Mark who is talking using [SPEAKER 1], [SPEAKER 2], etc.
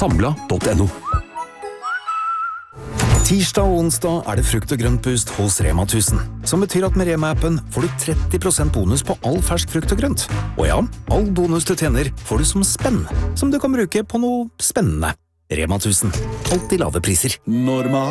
[SPEAKER 1] Samla.no. Tirsdag og onsdag det frukt- og grøntboost hos Rema 1000, som betyr at med Rema-appen får du 30% bonus på all fersk frukt og grønt. Og ja, all bonus du tjener får du som spenn, som du kan bruke på noe spennende. Rema 1000, alltid lave priser.
[SPEAKER 2] Når man